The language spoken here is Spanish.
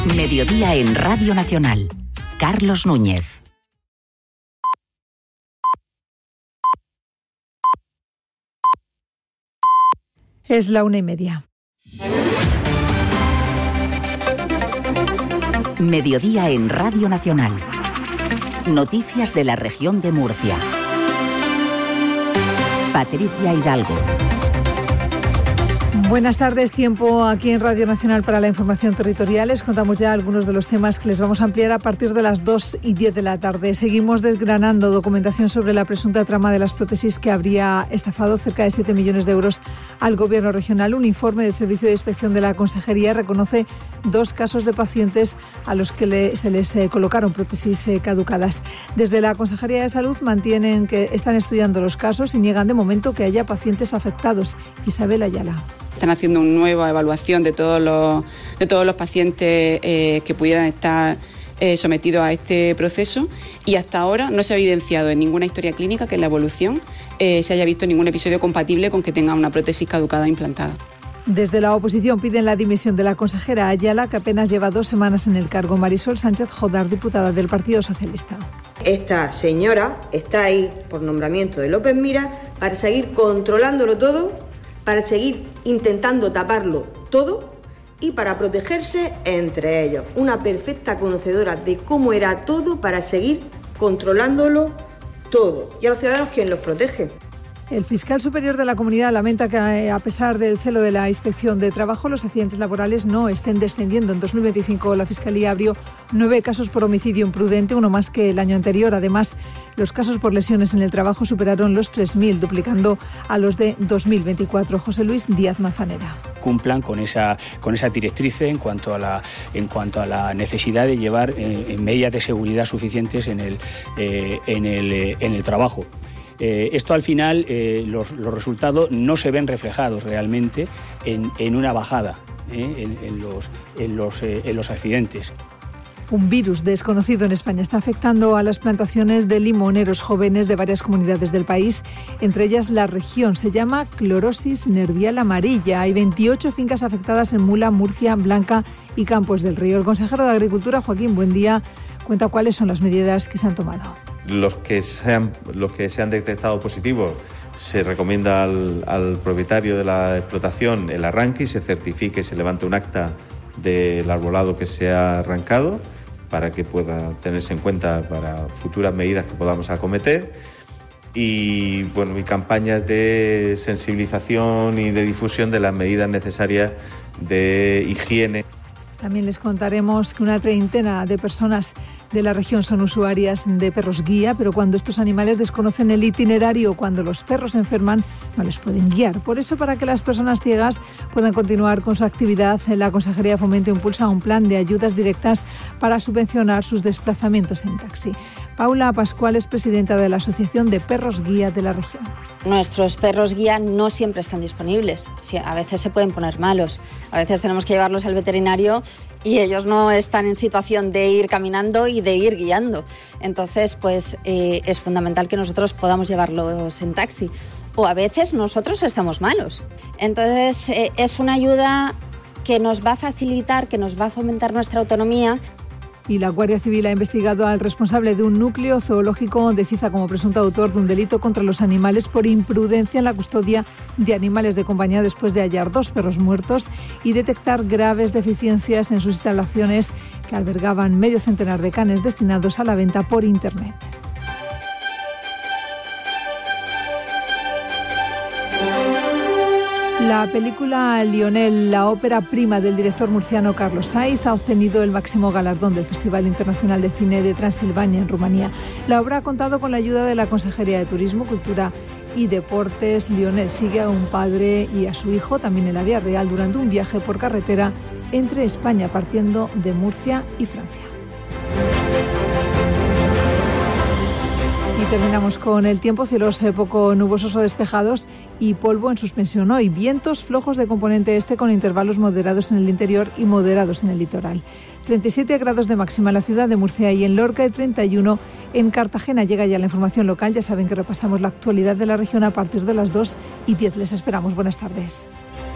Mediodía en Radio Nacional. Carlos Núñez. Es la 1:30. Mediodía en Radio Nacional. Noticias de la región de Murcia. Patricia Hidalgo. Buenas tardes, tiempo aquí en Radio Nacional para la información territorial. Les contamos ya algunos de los temas que les vamos a ampliar a partir de las 2:10 de la tarde. Seguimos desgranando documentación sobre la presunta trama de las prótesis que habría estafado cerca de 7 millones de euros al Gobierno regional. Un informe del Servicio de Inspección de la Consejería reconoce 2 casos de pacientes a los que se les colocaron prótesis caducadas. Desde la Consejería de Salud mantienen que están estudiando los casos y niegan de momento que haya pacientes afectados. Isabel Ayala. Están haciendo una nueva evaluación de todos los pacientes que pudieran estar sometidos a este proceso, y hasta ahora no se ha evidenciado en ninguna historia clínica que en la evolución se haya visto ningún episodio compatible con que tenga una prótesis caducada implantada. Desde la oposición piden la dimisión de la consejera Ayala, que apenas lleva 2 semanas en el cargo. Marisol Sánchez Jodar, diputada del Partido Socialista. Esta señora está ahí por nombramiento de López Miras para seguir controlándolo todo, para seguir intentando taparlo todo y para protegerse entre ellos. Una perfecta conocedora de cómo era todo para seguir controlándolo todo. Y a los ciudadanos, ¿quién los protege? El fiscal superior de la Comunidad lamenta que, a pesar del celo de la Inspección de Trabajo, los accidentes laborales no estén descendiendo. En 2025 la Fiscalía abrió 9 casos por homicidio imprudente, uno más que el año anterior. Además, los casos por lesiones en el trabajo superaron los 3.000, duplicando a los de 2024. José Luis Díaz Manzanera. Cumplan con esa directriz en cuanto a la necesidad de llevar medidas de seguridad suficientes en el trabajo. Esto al final, los resultados no se ven reflejados realmente en una bajada en los accidentes. Un virus desconocido en España está afectando a las plantaciones de limoneros jóvenes de varias comunidades del país, entre ellas la región. Se llama clorosis nervial amarilla. Hay 28 fincas afectadas en Mula, Murcia, Blanca y Campos del Río. El consejero de Agricultura, Joaquín Buendía, cuenta cuáles son las medidas que se han tomado. Los que se han detectado positivos, se recomienda al propietario de la explotación el arranque y se certifique, se levante un acta del arbolado que se ha arrancado para que pueda tenerse en cuenta para futuras medidas que podamos acometer. Y campañas de sensibilización y de difusión de las medidas necesarias de higiene. También les contaremos que una treintena de personas de la región son usuarias de perros guía, pero cuando estos animales desconocen el itinerario, cuando los perros enferman, no les pueden guiar. Por eso, para que las personas ciegas puedan continuar con su actividad, la Consejería de Fomento impulsa un plan de ayudas directas para subvencionar sus desplazamientos en taxi. Paula Pascual es presidenta de la Asociación de Perros Guía de la región. Nuestros perros guía no siempre están disponibles. A veces se pueden poner malos. A veces tenemos que llevarlos al veterinario y ellos no están en situación de ir caminando y de ir guiando. Entonces, es fundamental que nosotros podamos llevarlos en taxi. O a veces nosotros estamos malos. Entonces, es una ayuda que nos va a facilitar, que nos va a fomentar nuestra autonomía. Y la Guardia Civil ha investigado al responsable de un núcleo zoológico de Ciza como presunto autor de un delito contra los animales por imprudencia en la custodia de animales de compañía después de hallar 2 perros muertos y detectar graves deficiencias en sus instalaciones que albergaban medio centenar de canes destinados a la venta por Internet. La película Lionel, la ópera prima del director murciano Carlos Saiz, ha obtenido el máximo galardón del Festival Internacional de Cine de Transilvania en Rumanía. La obra ha contado con la ayuda de la Consejería de Turismo, Cultura y Deportes. Lionel sigue a un padre y a su hijo, también en la vía real, durante un viaje por carretera entre España, partiendo de Murcia y Francia. Y terminamos con el tiempo, cielos poco nubosos o despejados y polvo en suspensión hoy. Vientos flojos de componente este con intervalos moderados en el interior y moderados en el litoral. 37 grados de máxima en la ciudad de Murcia y en Lorca y 31 en Cartagena. Llega ya la información local. Ya saben que repasamos la actualidad de la región a partir de las 2:10. Les esperamos. Buenas tardes.